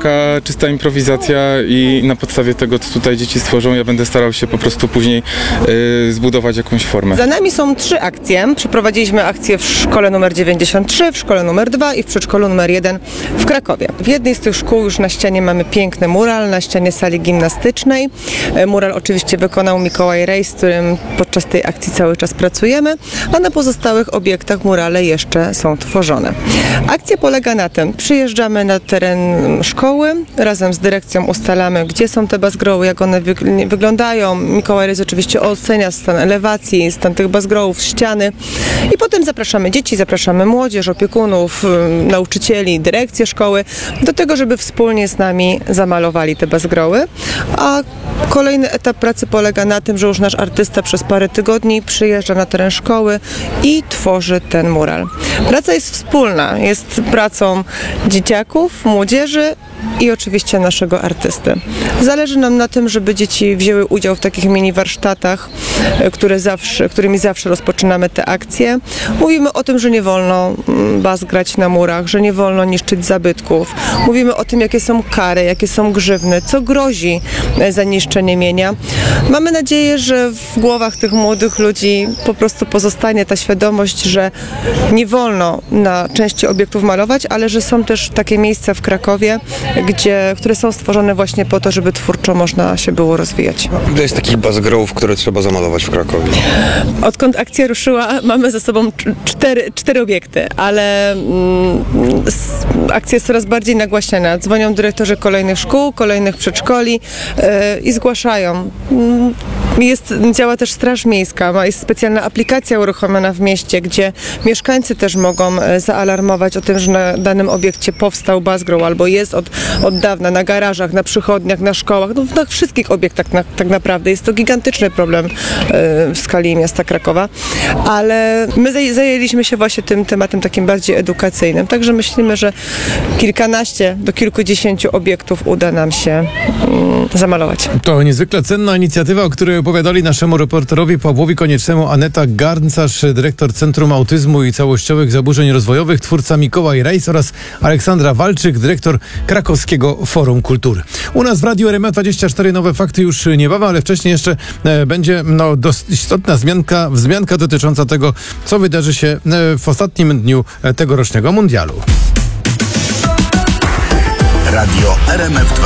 taka czysta improwizacja i na podstawie tego, co tutaj dzieci stworzą, ja będę starał się po prostu później zbudować jakąś formę. Za nami są 3 akcje. Przeprowadziliśmy akcję w szkole numer 93, w szkole numer 2 i w przedszkolu numer 1 w Krakowie. W jednej z tych szkół już na ścianie mamy piękny mural, na ścianie sali gimnastycznej. Mural oczywiście wykonał Mikołaj Rejs, z którym podczas tej akcji cały czas pracujemy, a na pozostałych obiektach murale jeszcze są tworzone. Akcja polega na tym, przyjeżdżamy na teren szkoły, razem z dyrekcją ustalamy, gdzie są te bazgroły, jak one wyglądają. Mikołaj Rejs oczywiście ocenia stan elewacji, stan tych bazgrołów, ściany i potem zapraszamy dzieci, zapraszamy młodzież, opiekunów, nauczycieli, dyrekcję szkoły do tego, żeby wspólnie z nami zamalowali te bazgroły, a kolejny etap pracy polega na tym, że już nasz artysta przez parę tygodni przyjeżdża na teren szkoły i tworzy ten mural. Praca jest wspólna, jest pracą dzieciaków, młodzieży i oczywiście naszego artysty. Zależy nam na tym, żeby dzieci wzięły udział w takich mini warsztatach, którymi zawsze rozpoczynamy te akcje. Mówimy o tym, że nie wolno bazgrać na murach, że nie wolno niszczyć zabytków. Mówimy o tym, jakie są kary, jakie są grzywny, co grozi za niszczenie mienia. Mamy nadzieję, że w głowach tych młodych ludzi po prostu pozostanie ta świadomość, że nie wolno na części obiektów malować, ale że są też takie miejsca w Krakowie, które są stworzone właśnie po to, żeby twórczo można się było rozwijać. Ile jest takich bazgrołów, które trzeba zamalować w Krakowie? Odkąd akcja ruszyła, mamy ze sobą 4 obiekty, ale akcja jest coraz bardziej nagłaśniana. Dzwonią dyrektorzy kolejnych szkół, kolejnych przedszkoli i zgłaszają. Działa też Straż Miejska, jest specjalna aplikacja uruchomiona w mieście, gdzie mieszkańcy też mogą zaalarmować o tym, że na danym obiekcie powstał bazgroł albo jest od dawna na garażach, na przychodniach, na szkołach, na wszystkich obiektach tak naprawdę. Jest to gigantyczny problem w skali miasta Krakowa, ale my zajęliśmy się właśnie tym tematem takim bardziej edukacyjnym, także myślimy, że kilkanaście do kilkudziesięciu obiektów uda nam się zamalować. To niezwykle cenna inicjatywa, o której opowiadali naszemu reporterowi Pawłowi Koniecznemu Aneta Garncarz, dyrektor Centrum Autyzmu i Całościowych Zaburzeń Rozwojowych, twórca Mikołaj Rejs oraz Aleksandra Walczyk, dyrektor Krakowskiego Forum Kultury. U nas w Radiu RMF24 nowe fakty już niebawem, ale wcześniej jeszcze będzie dość istotna wzmianka dotycząca tego, co wydarzy się w ostatnim dniu tegorocznego mundialu. Radio RMF24.